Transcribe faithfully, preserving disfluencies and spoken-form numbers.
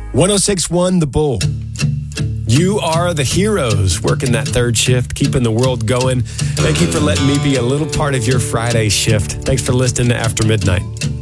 one oh six point one The Bull. You are the heroes working that third shift, keeping the world going. Thank you for letting me be a little part of your Friday shift. Thanks for listening to After Midnight.